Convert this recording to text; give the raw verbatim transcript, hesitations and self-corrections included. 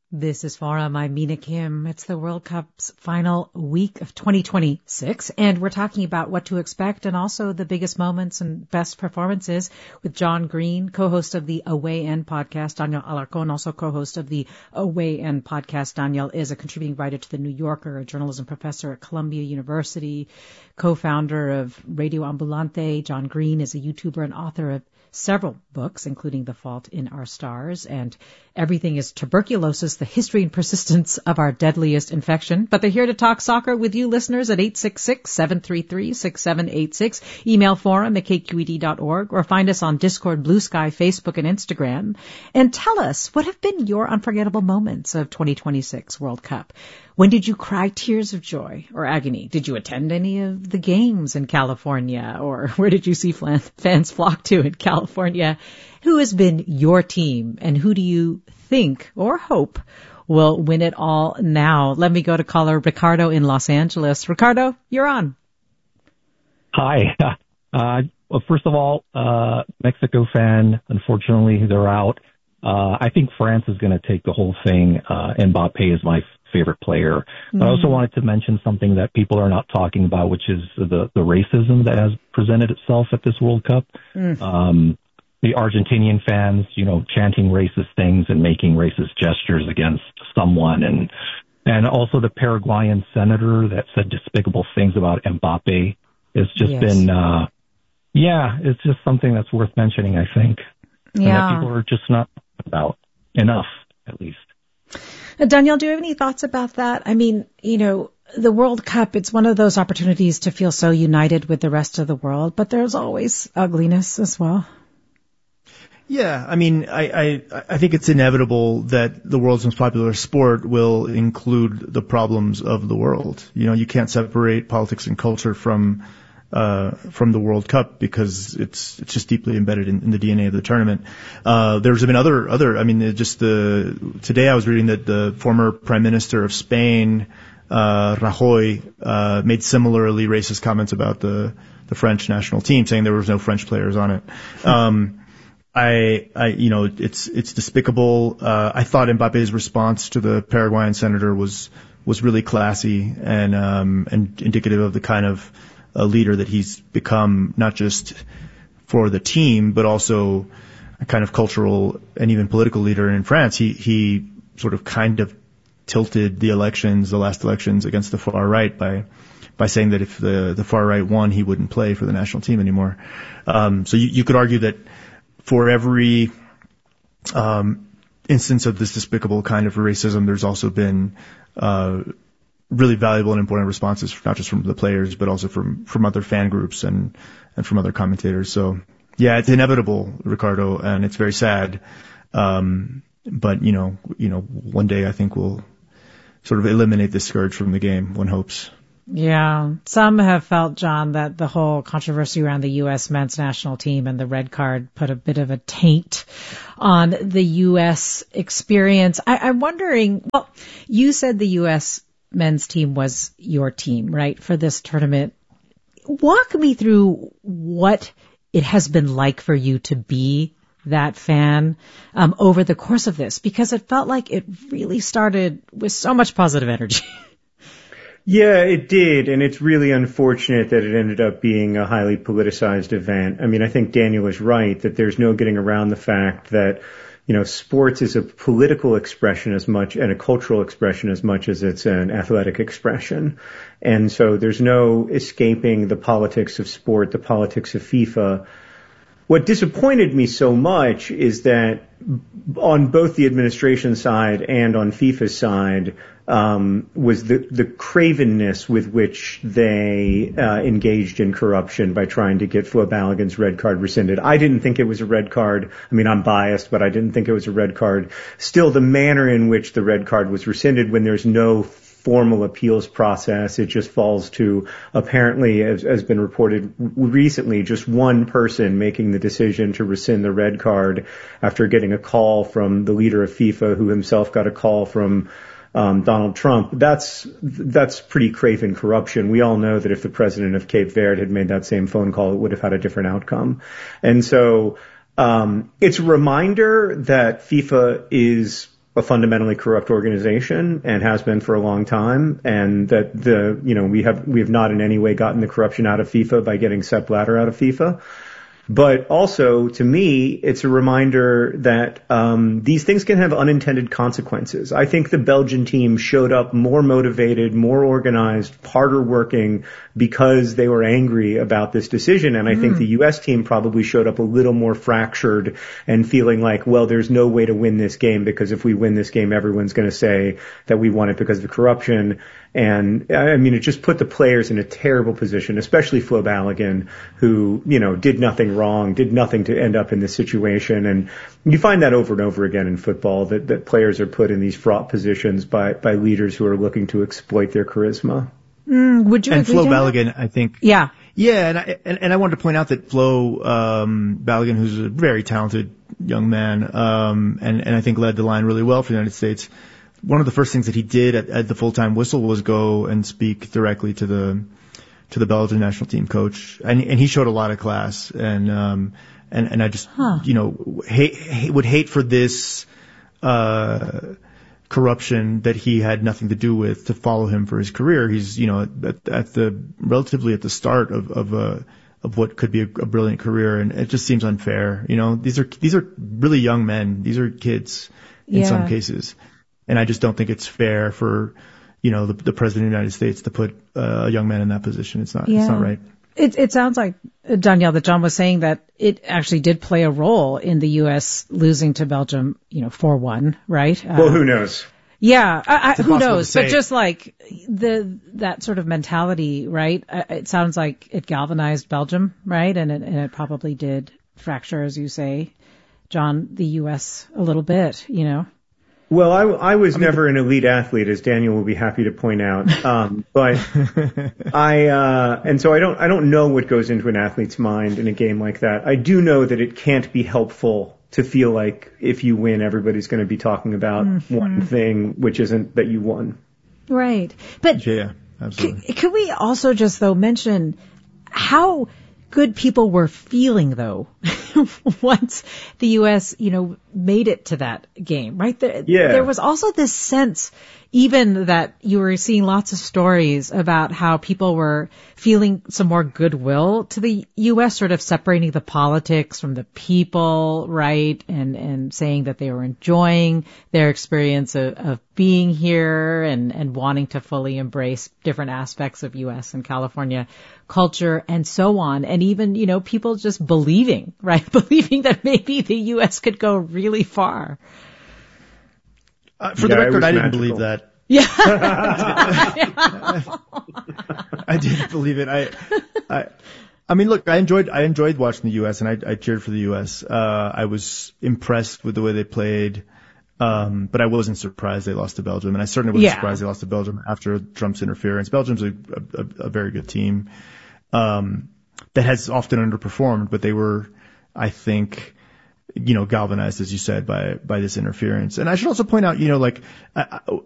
This is Forum. I'm Mina Kim. It's the World Cup's final week of twenty twenty-six, and we're talking about what to expect and also the biggest moments and best performances with John Green, co-host of the Away End podcast. Daniel Alarcon, also co-host of the Away End podcast. Daniel is a contributing writer to The New Yorker, a journalism professor at Columbia University, co-founder of Radio Ambulante. John Green is a YouTuber and author of several books, including The Fault in Our Stars and Everything is Tuberculosis, the History and Persistence of Our Deadliest Infection. But they're here to talk soccer with you listeners at eight six six, seven three three, six seven eight six. Email forum at k q e d dot org or find us on Discord, Blue Sky, Facebook, and Instagram. And tell us, what have been your unforgettable moments of twenty twenty-six World Cup? When did you cry tears of joy or agony? Did you attend any of the games in California? Or where did you see fans flock to in California? Who has been your team, and who do you think or hope will win it all now? Let me go to caller Ricardo in Los Angeles. Ricardo, you're on. Hi. Uh, well, first of all, uh, Mexico fan, unfortunately, they're out. Uh, I think France is going to take the whole thing. Uh, Mbappe is my favorite player. Mm. I also wanted to mention something that people are not talking about, which is the, the racism that has presented itself at this World Cup. Mm. Um, the Argentinian fans, you know, chanting racist things and making racist gestures against someone. And, and also the Paraguayan senator that said despicable things about Mbappe. It's just yes. been, uh, yeah, it's just something that's worth mentioning, I think. Yeah. And that people are just not about enough, at least. Danielle, do you have any thoughts about that? I mean, you know, the World Cup, it's one of those opportunities to feel so united with the rest of the world, but there's always ugliness as well. Yeah, I mean, I, I, I think it's inevitable that the world's most popular sport will include the problems of the world. You know, you can't separate politics and culture from uh from the World Cup because it's it's just deeply embedded in, in the D N A of the tournament. Uh there's been other other I mean just the today I was reading that the former Prime Minister of Spain, uh Rajoy, uh made similarly racist comments about the the French national team, saying there was no French players on it. Um I, I, you know, it's, it's despicable. Uh, I thought Mbappe's response to the Paraguayan senator was, was really classy and, um, and indicative of the kind of a leader that he's become, not just for the team, but also a kind of cultural and even political leader in France. He, he sort of kind of tilted the elections, the last elections, against the far right by, by saying that if the, the far right won, he wouldn't play for the national team anymore. Um, so you, you could argue that for every um, instance of this despicable kind of racism, there's also been uh, really valuable and important responses, not just from the players, but also from, from other fan groups and, and from other commentators. So, yeah, it's inevitable, Ricardo, and it's very sad. Um, but, you know, you know, one day I think we'll sort of eliminate this scourge from the game, one hopes. Yeah. Some have felt, John, that the whole controversy around the U S men's national team and the red card put a bit of a taint on the U S experience. I, I'm wondering, well, you said the U S men's team was your team, right, for this tournament. Walk me through what it has been like for you to be that fan um, over the course of this, because it felt like it really started with so much positive energy. Yeah, it did, and it's really unfortunate that it ended up being a highly politicized event. I mean, I think Daniel is right that there's no getting around the fact that, you know, sports is a political expression as much and a cultural expression as much as it's an athletic expression. And so there's no escaping the politics of sport, the politics of FIFA. What disappointed me so much is that on both the administration side and on FIFA's side, um, was the, the cravenness with which they uh, engaged in corruption by trying to get Flo Balogun's red card rescinded. I didn't think it was a red card. I mean, I'm biased, but I didn't think it was a red card. Still, the manner in which the red card was rescinded when there's no formal appeals process, it just falls to, apparently, as has been reported recently, just one person making the decision to rescind the red card after getting a call from the leader of FIFA, who himself got a call from um, Donald Trump. That's that's pretty craven corruption. We all know that if the president of Cape Verde had made that same phone call, it would have had a different outcome. And so um, it's a reminder that FIFA is a fundamentally corrupt organization and has been for a long time, and that the, you know, we have, we have not in any way gotten the corruption out of FIFA by getting Sepp Blatter out of FIFA. But also, to me, it's a reminder that um, these things can have unintended consequences. I think the Belgian team showed up more motivated, more organized, harder working because they were angry about this decision. And I mm. think the U S team probably showed up a little more fractured and feeling like, well, there's no way to win this game because if we win this game, everyone's going to say that we won it because of corruption. And I mean, it just put the players in a terrible position, especially Flo Balogun, who, you know, did nothing wrong, did nothing to end up in this situation. And you find that over and over again in football, that, that players are put in these fraught positions by, by leaders who are looking to exploit their charisma. Mm, would you and agree, Flo Daniel? Balogun, I think. Yeah. Yeah, and I, and, and I wanted to point out that Flo um, Balogun, who's a very talented young man, um, and, and I think led the line really well for the United States, one of the first things that he did at, at the full-time whistle was go and speak directly to the to the Belgian national team coach, and and he showed a lot of class, and um and and I just huh. you know hate, hate, would hate for this uh corruption that he had nothing to do with to follow him for his career. He's you know at, at the relatively at the start of of a of what could be a, a brilliant career, and it just seems unfair. You know, these are these are really young men, these are kids in yeah. some cases. And I just don't think it's fair for, you know, the, the president of the United States to put uh, a young man in that position. It's not, yeah. it's not right. It, it sounds like, Danielle, that John was saying that it actually did play a role in the U S losing to Belgium, you know, four one, right? Well, uh, who knows? Yeah, I, I, who knows? But just like the that sort of mentality, right? It sounds like it galvanized Belgium, right? And it, and it probably did fracture, as you say, John, the U S a little bit, you know? Well, I, I was I mean, never an elite athlete, as Daniel will be happy to point out. Um, but I, uh, and so I don't, I don't know what goes into an athlete's mind in a game like that. I do know that it can't be helpful to feel like if you win, everybody's going to be talking about mm-hmm. one thing, which isn't that you won. Right. But yeah, absolutely. C- could we also just though mention how good people were feeling though once the U S, you know, made it to that game, right? There, yeah. there was also this sense even that you were seeing lots of stories about how people were feeling some more goodwill to the U S, sort of separating the politics from the people, right? And, and saying that they were enjoying their experience of, of being here and, and wanting to fully embrace different aspects of U S and California culture and so on. And even, you know, people just believing, right? Believing that maybe the U S could go really far. Uh, for yeah, the record, I didn't magical. believe that. Yeah. I didn't believe it. I, I, I mean, look, I enjoyed, I enjoyed watching the U S and I, I cheered for the U S. Uh, I was impressed with the way they played. Um, but I wasn't surprised they lost to Belgium, and I certainly wasn't yeah. surprised they lost to Belgium after Trump's interference. Belgium's a, a, a very good team, um, that has often underperformed, but they were, I think, you know, galvanized, as you said, by, by this interference. And I should also point out, you know, like, I,